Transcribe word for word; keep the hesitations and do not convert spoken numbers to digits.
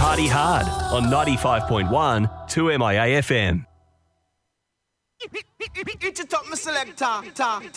Party Hard on ninety-five point one two M I A F M. It it up, my selector.